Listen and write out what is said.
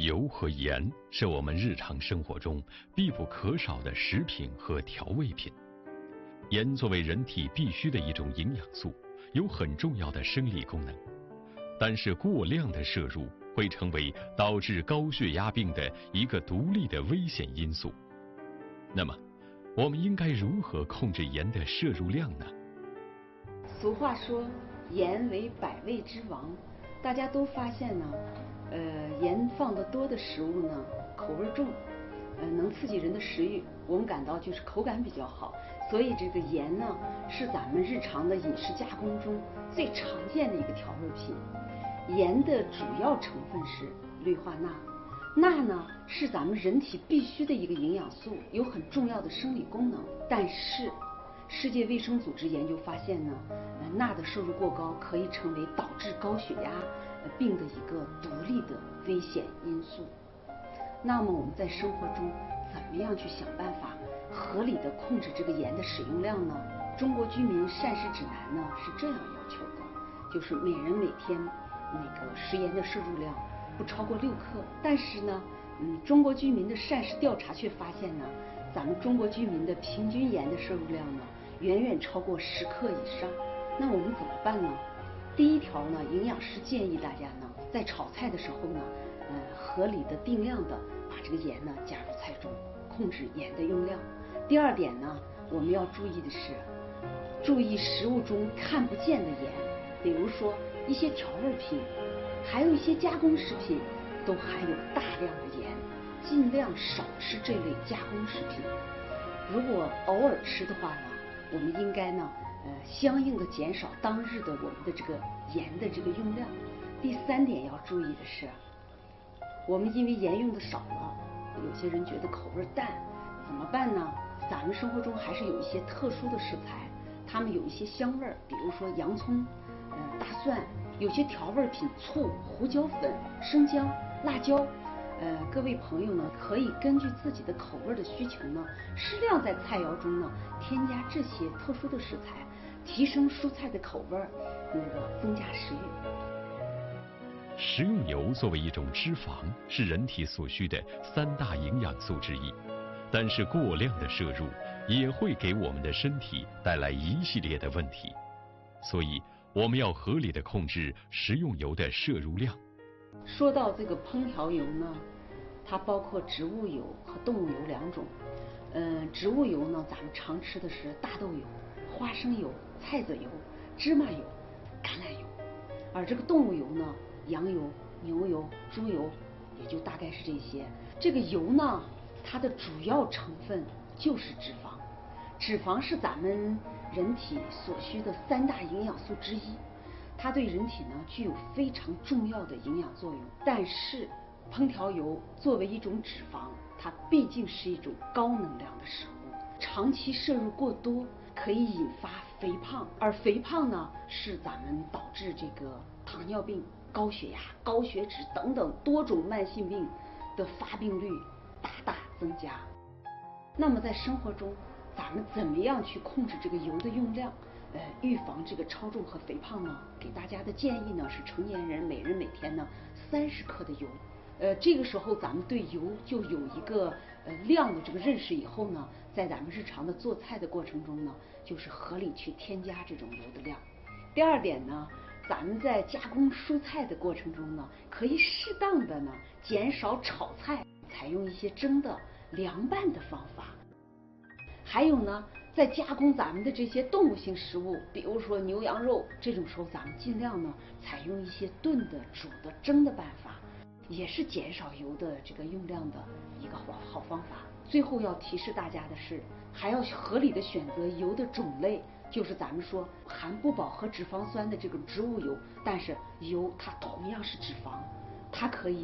油和盐是我们日常生活中必不可少的食品和调味品。盐作为人体必需的一种营养素，有很重要的生理功能，但是过量的摄入会成为导致高血压病的一个独立的危险因素。那么，我们应该如何控制盐的摄入量呢？ 俗话说，盐为百味之王。大家都发现呢，盐放得多的食物呢，口味重，能刺激人的食欲，我们感到就是口感比较好。所以这个盐呢，是咱们日常的饮食加工中最常见的一个调味品。盐的主要成分是氯化钠，钠呢是咱们人体必须的一个营养素，有很重要的生理功能。但是，世界卫生组织研究发现呢，钠的摄入过高可以成为导致高血压病的一个独立的危险因素。那么我们在生活中怎么样去想办法合理的控制这个盐的使用量呢？中国居民膳食指南呢是这样要求的，就是每人每天食盐的摄入量不超过6克。但是呢，中国居民的膳食调查却发现呢，咱们中国居民的平均盐的摄入量呢远远超过10克以上。那我们怎么办呢？第一条呢，营养师建议大家呢，在炒菜的时候呢，合理的定量的把这个盐呢加入菜中，控制盐的用量。第二点呢，我们要注意的是，注意食物中看不见的盐，比如说一些调味品，还有一些加工食品，都含有大量的盐，尽量少吃这类加工食品。如果偶尔吃的话呢，我们应该呢，相应的减少当日的我们的这个盐的这个用量。第3点要注意的是，我们因为盐用的少了，有些人觉得口味淡，怎么办呢？咱们生活中还是有一些特殊的食材，它们有一些香味儿，比如说洋葱、大蒜，有些调味品醋、胡椒粉、生姜、辣椒。各位朋友呢，可以根据自己的口味的需求呢，适量在菜肴中呢添加这些特殊的食材，提升蔬菜的口味，增加食欲。 食用油作为一种脂肪，是人体所需的3大营养素之一，但是过量的摄入也会给我们的身体带来一系列的问题，所以我们要合理的控制食用油的摄入量。 说到这个烹调油呢，它包括植物油和动物油2种。植物油呢，咱们常吃的是大豆油、花生油、菜籽油、芝麻油、橄榄油，而这个动物油呢，羊油、牛油、猪油，也就大概是这些。这个油呢，它的主要成分就是脂肪，脂肪是咱们人体所需的3大营养素之一。它对人体呢具有非常重要的营养作用，但是烹调油作为一种脂肪，它毕竟是一种高能量的食物，长期摄入过多可以引发肥胖，而肥胖呢是咱们导致这个糖尿病、高血压、高血脂等等多种慢性病的发病率大大增加。那么在生活中，咱们怎么样去控制这个油的用量？预防这个超重和肥胖呢？给大家的建议呢是，成年人每人每天呢30克的油。这个时候咱们对油就有一个量的这个认识以后呢，在咱们日常的做菜的过程中呢，就是合理去添加这种油的量。第2点呢，咱们在加工蔬菜的过程中呢，可以适当的呢减少炒菜，采用一些蒸的、凉拌的方法。还有呢，在加工咱们的这些动物性食物，比如说牛羊肉，这种时候咱们尽量呢采用一些炖的、煮的、蒸的办法，也是减少油的这个用量的一个好方法。最后要提示大家的是，还要合理的选择油的种类，就是咱们说含不饱和脂肪酸的这个植物油，但是油它同样是脂肪，它可以